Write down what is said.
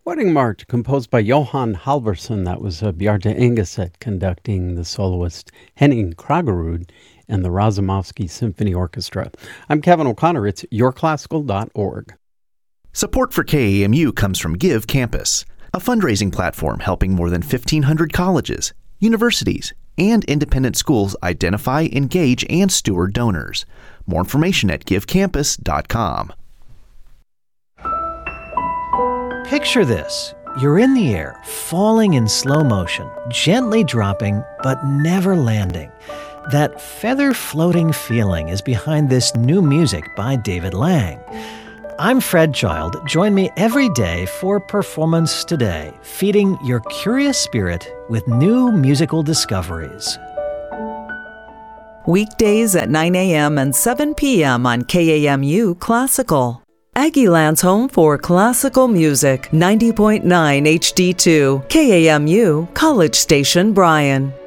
Wedding March, composed by Johan Halvorsen. That was Bjarte Engeset conducting the soloist Henning Kragerud and the Razumovsky Symphony Orchestra. I'm Kevin O'Connor. It's yourclassical.org. Support for KAMU comes from Give Campus, a fundraising platform helping more than 1,500 colleges, universities, and independent schools identify, engage, and steward donors. More information at givecampus.com. Picture this. You're in the air, falling in slow motion, gently dropping, but never landing. That feather-floating feeling is behind this new music by David Lang. I'm Fred Child. Join me every day for Performance Today, feeding your curious spirit with new musical discoveries. Weekdays at 9 a.m. and 7 p.m. on KAMU Classical. Aggieland's home for classical music, 90.9 HD2, KAMU, College Station, Bryan.